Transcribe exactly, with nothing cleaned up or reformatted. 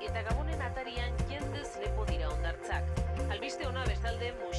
eta Gabonen atarian jendez lepo dira hondartzak. Albiste ona bestalde musika